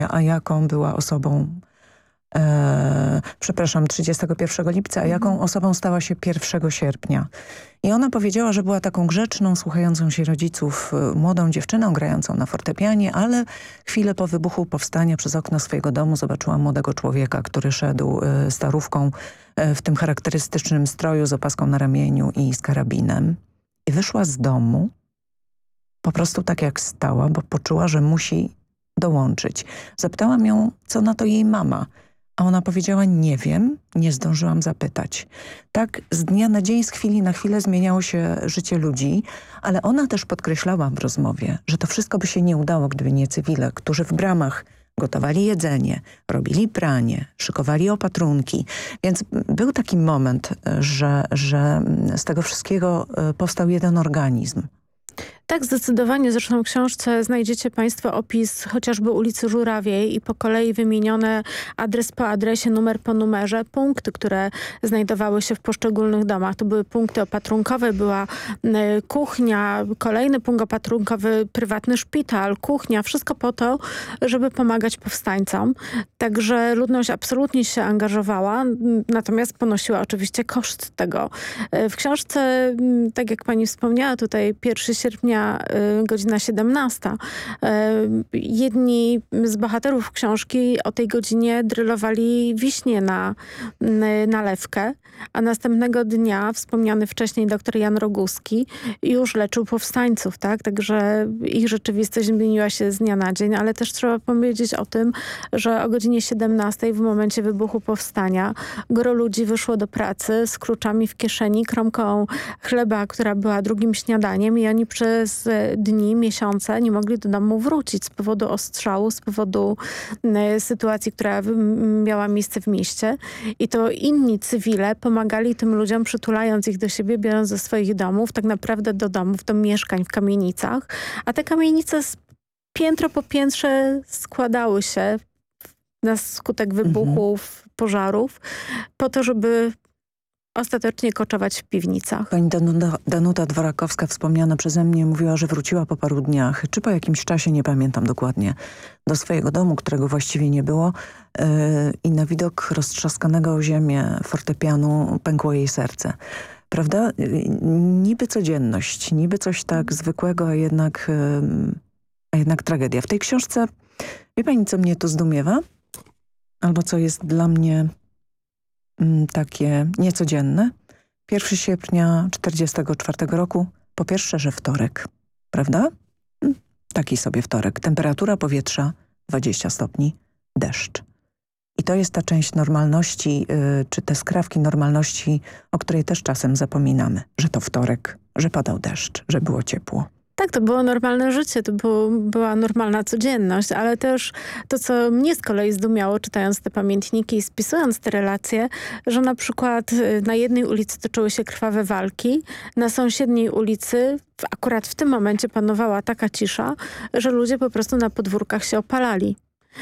a jaką była osobą, przepraszam, 31 lipca, a jaką osobą stała się 1 sierpnia. I ona powiedziała, że była taką grzeczną, słuchającą się rodziców, młodą dziewczyną grającą na fortepianie, ale chwilę po wybuchu powstania przez okno swojego domu zobaczyła młodego człowieka, który szedł starówką w tym charakterystycznym stroju z opaską na ramieniu i z karabinem. I wyszła z domu po prostu tak jak stała, bo poczuła, że musi dołączyć. Zapytałam ją, co na to jej mama. A ona powiedziała, nie wiem, nie zdążyłam zapytać. Tak z dnia na dzień, z chwili na chwilę zmieniało się życie ludzi, ale ona też podkreślała w rozmowie, że to wszystko by się nie udało, gdyby nie cywile, którzy w bramach gotowali jedzenie, robili pranie, szykowali opatrunki. Więc był taki moment, że z tego wszystkiego powstał jeden organizm. Tak, zdecydowanie. Zresztą w książce znajdziecie Państwo opis chociażby ulicy Żurawiej i po kolei wymienione adres po adresie, numer po numerze, punkty, które znajdowały się w poszczególnych domach. To były punkty opatrunkowe, była kuchnia, kolejny punkt opatrunkowy, prywatny szpital, kuchnia, wszystko po to, żeby pomagać powstańcom. Także ludność absolutnie się angażowała, natomiast ponosiła oczywiście koszt tego. W książce, tak jak Pani wspomniała tutaj, 1 sierpnia godzina 17. Jedni z bohaterów książki o tej godzinie drylowali wiśnie na nalewkę, a następnego dnia wspomniany wcześniej dr Jan Roguski już leczył powstańców, tak? Także ich rzeczywistość zmieniła się z dnia na dzień, ale też trzeba powiedzieć o tym, że o godzinie 17 w momencie wybuchu powstania gro ludzi wyszło do pracy z kluczami w kieszeni, kromką chleba, która była drugim śniadaniem i oni przez dni, miesiące nie mogli do domu wrócić z powodu ostrzału, z powodu sytuacji, która miała miejsce w mieście. I to inni cywile pomagali tym ludziom, przytulając ich do siebie, biorąc ze swoich domów, tak naprawdę do domów, do mieszkań w kamienicach. A te kamienice piętro po piętrze składały się na skutek wybuchów, pożarów, po to, żeby ostatecznie koczować w piwnicach. Pani Danuta Dworakowska, wspomniana przeze mnie, mówiła, że wróciła po paru dniach, czy po jakimś czasie, nie pamiętam dokładnie, do swojego domu, którego właściwie nie było i na widok roztrzaskanego o ziemię fortepianu pękło jej serce. Prawda? Niby codzienność, niby coś tak zwykłego, a jednak tragedia. W tej książce, wie pani, co mnie tu zdumiewa? Albo co jest dla mnie takie niecodzienne. 1 sierpnia 1944 roku, po pierwsze, że wtorek, prawda? Taki sobie wtorek. Temperatura powietrza 20 stopni, deszcz. I to jest ta część normalności, czy te skrawki normalności, o której też czasem zapominamy. Że to wtorek, że padał deszcz, że było ciepło. Tak, to było normalne życie, to była normalna codzienność, ale też to, co mnie z kolei zdumiało, czytając te pamiętniki i spisując te relacje, że na przykład na jednej ulicy toczyły się krwawe walki, na sąsiedniej ulicy akurat w tym momencie panowała taka cisza, że ludzie po prostu na podwórkach się opalali.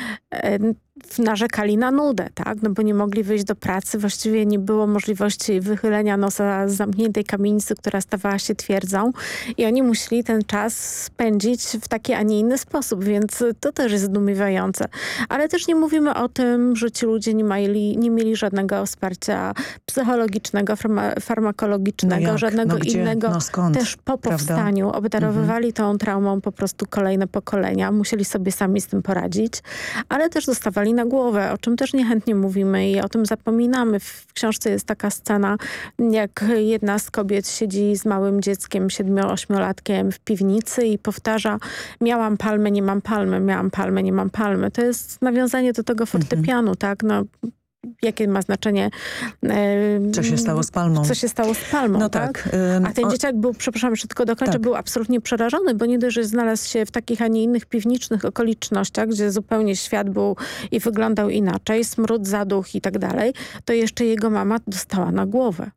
Narzekali na nudę, tak? No bo nie mogli wyjść do pracy, właściwie nie było możliwości wychylenia nosa z zamkniętej kamienicy, która stawała się twierdzą i oni musieli ten czas spędzić w taki, a nie inny sposób, więc to też jest zdumiewające. Ale też nie mówimy o tym, że ci ludzie nie mieli żadnego wsparcia psychologicznego, farmakologicznego, żadnego innego. Skąd? Też po powstaniu obdarowywali tą traumą po prostu kolejne pokolenia, musieli sobie sami z tym poradzić, ale też dostawali na głowę, o czym też niechętnie mówimy i o tym zapominamy. W książce jest taka scena, jak jedna z kobiet siedzi z małym dzieckiem, 7-8-latkiem w piwnicy i powtarza: miałam palmę, nie mam palmy, miałam palmę, nie mam palmy. To jest nawiązanie do tego fortepianu, tak? No, jakie ma znaczenie... Co się stało z palmą. Co się stało z palmą, no tak? A ten dzieciak był, przepraszam, jeszcze tylko dokończę, tak. Był absolutnie przerażony, bo nie dość, że znalazł się w takich, a nie innych piwniczych okolicznościach, gdzie zupełnie świat był i wyglądał inaczej, smród, zaduch i tak dalej, to jeszcze jego mama dostała na głowę.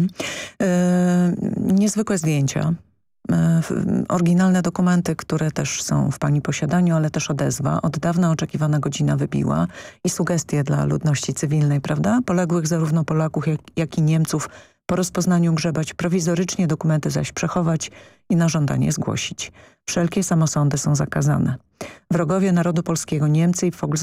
Niezwykłe zdjęcia. Oryginalne dokumenty, które też są w pani posiadaniu, ale też odezwa. Od dawna oczekiwana godzina wybiła i sugestie dla ludności cywilnej, prawda? Poległych zarówno Polaków, jak i Niemców po rozpoznaniu grzebać prowizorycznie, dokumenty zaś przechować i na żądanie zgłosić. Wszelkie samosądy są zakazane. Wrogowie narodu polskiego, Niemcy i